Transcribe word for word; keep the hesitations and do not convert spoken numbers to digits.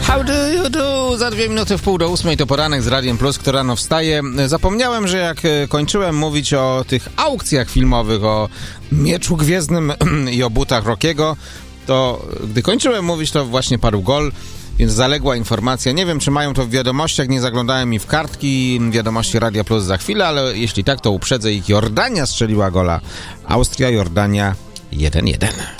How do you do? Za dwie minuty w pół do ósmej to poranek z Radiem Plus, kto rano wstaje. Zapomniałem, że jak kończyłem mówić o tych aukcjach filmowych, o Mieczu Gwiezdnym i o butach Rockiego, to gdy kończyłem mówić, to właśnie padł gol, więc zaległa informacja. Nie wiem, czy mają to w wiadomościach, nie zaglądałem mi w kartki wiadomości Radia Plus za chwilę, ale jeśli tak, to uprzedzę ich. Jordania strzeliła gola. Austria, Jordania jeden jeden.